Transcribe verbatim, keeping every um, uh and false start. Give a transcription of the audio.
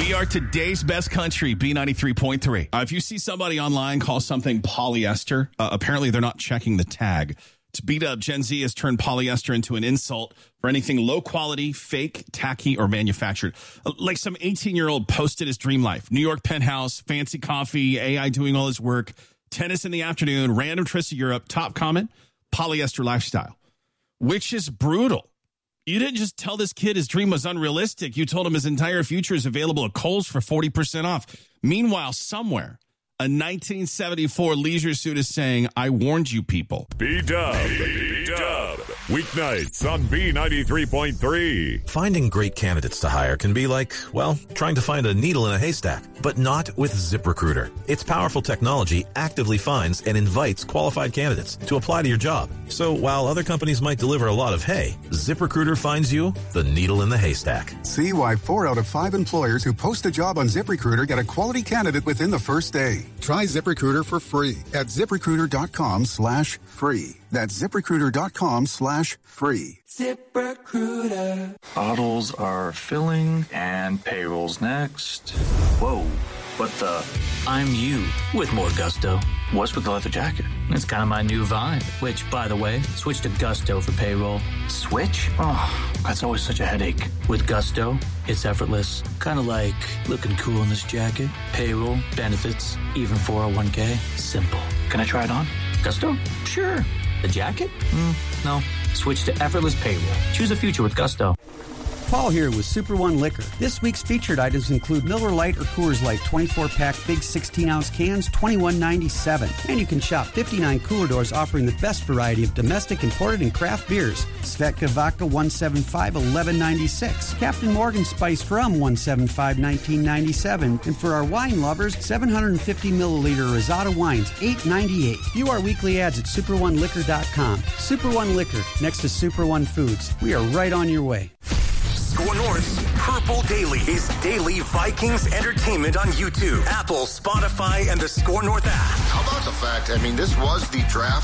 We are today's best country, B ninety-three point three. Uh, if you see somebody online call something polyester, uh, apparently they're not checking the tag. To beat up, Gen Z has turned polyester into an insult for anything low quality, fake, tacky, or manufactured. Uh, like some eighteen-year-old posted his dream life. New York penthouse, fancy coffee, A I doing all his work, tennis in the afternoon, random trips to Europe. Top comment, polyester lifestyle, which is brutal. You didn't just tell this kid his dream was unrealistic. You told him his entire future is available at Kohl's for forty percent off. Meanwhile, somewhere, a nineteen seventy-four leisure suit is saying, I warned you people. B-Dub. B-Dub. Weeknights on B ninety-three point three. Finding great candidates to hire can be like, well, trying to find a needle in a haystack, but not with ZipRecruiter. Its powerful technology actively finds and invites qualified candidates to apply to your job. So while other companies might deliver a lot of hay, ZipRecruiter finds you the needle in the haystack. See why four out of five employers who post a job on ZipRecruiter get a quality candidate within the first day. Try ZipRecruiter for free at ZipRecruiter.com slash free. That's ZipRecruiter.com slash free. ZipRecruiter. Bottles are filling and payroll's next. Whoa, what the? I'm you with more gusto. What's with the leather jacket? It's kind of my new vibe, which, by the way, switch to Gusto for payroll. Switch? Oh, that's always such a headache. With Gusto, it's effortless. Kind of like looking cool in this jacket. Payroll, benefits, even four oh one k. Simple. Can I try it on? Gusto? Sure. The jacket? Mm, no. Switch to effortless payroll. Choose a future with Gusto. Paul here with Super One Liquor. This week's featured items include Miller Lite or Coors Light twenty-four pack big sixteen ounce cans, twenty-one ninety-seven. And you can shop fifty-nine cooler doors offering the best variety of domestic, imported, and craft beers. Svedka Vodka one seventy-five, eleven ninety-six. Captain Morgan Spiced Rum one seventy-five, nineteen ninety-seven. And for our wine lovers, seven hundred fifty milliliter Rosado wines, eight ninety-eight. View our weekly ads at super one liquor dot com. Super One Liquor, next to Super One Foods. We are right on your way. Score North's Purple Daily is daily Vikings entertainment on YouTube, Apple, Spotify, and the Score North app. How about the fact, I mean, this was the draft